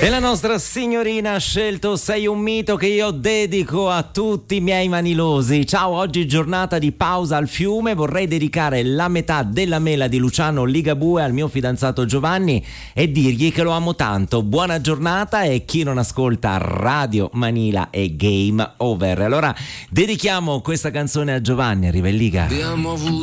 E la nostra signorina ha scelto Sei un mito, che io dedico a tutti i miei manilosi. Ciao, oggi giornata di pausa al fiume. Vorrei dedicare la metà della mela di Luciano Ligabue al mio fidanzato Giovanni e dirgli che lo amo tanto. Buona giornata, e chi non ascolta Radio Manila è game over. Allora dedichiamo questa canzone a Giovanni. Arriva in Liga. Abbiamo avuto